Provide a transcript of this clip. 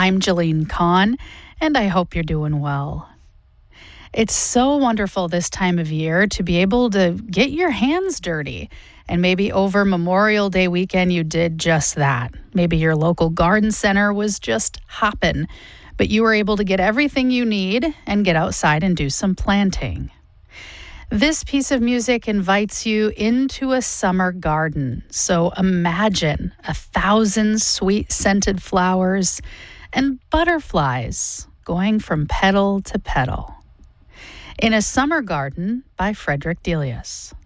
I'm Jeline Kahn, and I hope you're doing well. It's so wonderful this time of year to be able to get your hands dirty. And maybe over Memorial Day weekend, you did just that. Maybe your local garden center was just hopping, but you were able to get everything you need and get outside and do some planting. This piece of music invites you into a summer garden. So imagine 1,000 sweet scented flowers and butterflies going from petal to petal. In a Summer Garden by Frederick Delius.